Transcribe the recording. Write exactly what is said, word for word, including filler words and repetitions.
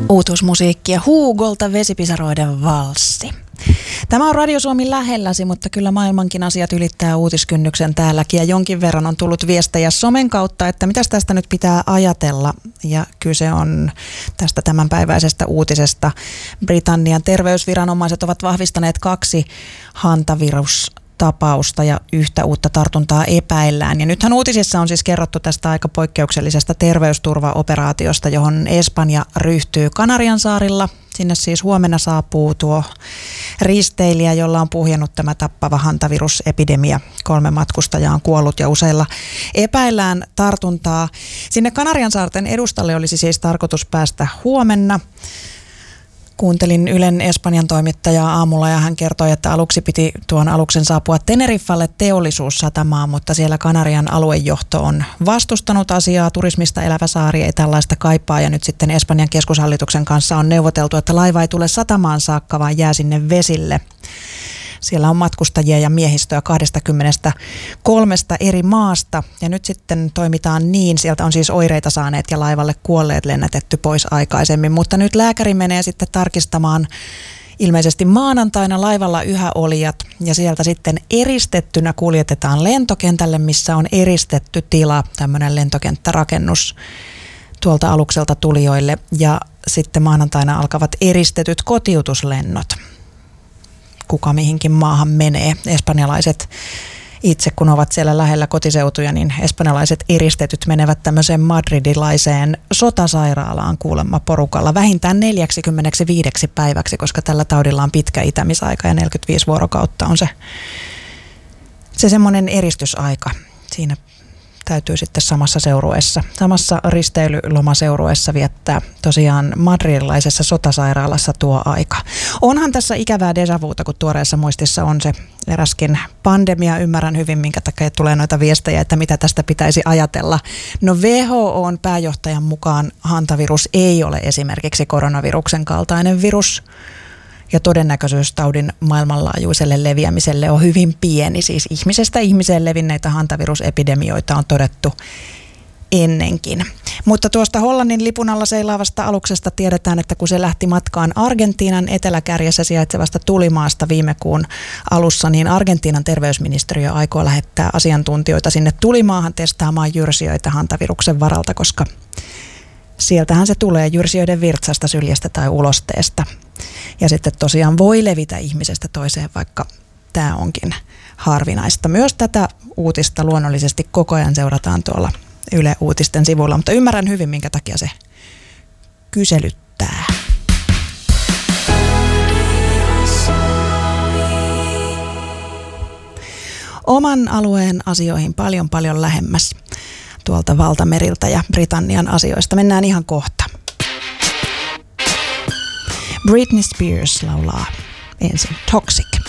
Uutuusmusiikkia Hugolta Vesipisaroiden valssi. Tämä on Radio Suomi lähelläsi, mutta kyllä maailmankin asiat ylittää uutiskynnyksen täälläkin. Ja jonkin verran on tullut viestejä somen kautta, että mitäs tästä nyt pitää ajatella. Ja kyse on tästä tämänpäiväisestä uutisesta. Britannian terveysviranomaiset ovat vahvistaneet kaksi hantavirustapausta ja yhtä uutta tartuntaa epäillään. Ja nythän uutisissa on siis kerrottu tästä aika poikkeuksellisesta terveysturvaoperaatiosta, johon Espanja ryhtyy Kanariansaarilla. Sinne siis huomenna saapuu tuo risteilijä, jolla on puhjennut tämä tappava hantavirusepidemia. Kolme matkustajaa on kuollut ja useilla epäillään tartuntaa. Sinne Kanariansaarten edustalle olisi siis tarkoitus päästä huomenna. Kuuntelin Ylen Espanjan toimittajaa aamulla ja hän kertoi, että aluksi piti tuon aluksen saapua Teneriffalle teollisuussatamaan, mutta siellä Kanarian aluejohto on vastustanut asiaa. Turismista elävä saari ei tällaista kaipaa ja nyt sitten Espanjan keskushallituksen kanssa on neuvoteltu, että laiva ei tule satamaan saakka, vaan jää sinne vesille. Siellä on matkustajia ja miehistöä kaksikymmentäkolme eri maasta ja nyt sitten toimitaan niin. Sieltä on siis oireita saaneet ja laivalle kuolleet lennätetty pois aikaisemmin, mutta nyt lääkäri menee sitten tarkistamaan ilmeisesti maanantaina laivalla yhä olijat ja sieltä sitten eristettynä kuljetetaan lentokentälle, missä on eristetty tila, tämmöinen lentokenttärakennus tuolta alukselta tulijoille ja sitten maanantaina alkavat eristetyt kotiutuslennot. Kuka mihinkin maahan menee. Espanjalaiset itse, kun ovat siellä lähellä kotiseutuja, niin espanjalaiset eristetyt menevät tämmöiseen madridilaiseen sotasairaalaan kuulemma porukalla vähintään neljäkymmentäviisi päiväksi, koska tällä taudilla on pitkä itämisaika ja neljäkymmentäviisi vuorokautta on se, se semmoinen eristysaika. Siinä täytyy sitten samassa seurueessa, samassa risteilylomaseurueessa viettää tosiaan madridilaisessa sotasairaalassa tuo aika. Onhan tässä ikävää déjà vuuta, kun tuoreessa muistissa on se eräskin pandemia. Ymmärrän hyvin, minkä takia tulee noita viestejä, että mitä tästä pitäisi ajatella. No W H O:n pääjohtajan mukaan hantavirus ei ole esimerkiksi koronaviruksen kaltainen virus. Ja todennäköisyys taudin maailmanlaajuiselle leviämiselle on hyvin pieni. Siis ihmisestä ihmiseen levinneitä hantavirusepidemioita on todettu ennenkin. Mutta tuosta Hollannin lipun alla seilaavasta aluksesta tiedetään, että kun se lähti matkaan Argentiinan eteläkärjessä sijaitsevasta tulimaasta viime kuun alussa, niin Argentiinan terveysministeriö aikoo lähettää asiantuntijoita sinne tulimaahan testaamaan jyrsijöitä hantaviruksen varalta, koska sieltähän se tulee jyrsijöiden virtsasta, syljestä tai ulosteesta. Ja sitten tosiaan voi levitä ihmisestä toiseen, vaikka tämä onkin harvinaista. Myös tätä uutista luonnollisesti koko ajan seurataan tuolla Yle Uutisten sivuilla, mutta ymmärrän hyvin, minkä takia se kyselyttää. Oman alueen asioihin paljon paljon lähemmäs tuolta valtameriltä ja Britannian asioista. Mennään ihan kohta. Britney Spears laulaa ensin Toxic.